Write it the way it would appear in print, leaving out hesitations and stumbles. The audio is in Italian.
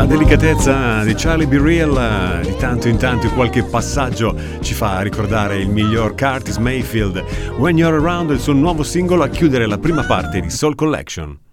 La delicatezza di Charlie Be Real, di tanto in tanto qualche passaggio ci fa ricordare il miglior Curtis Mayfield. When You're Around, il suo nuovo singolo a chiudere la prima parte di Soul Collection.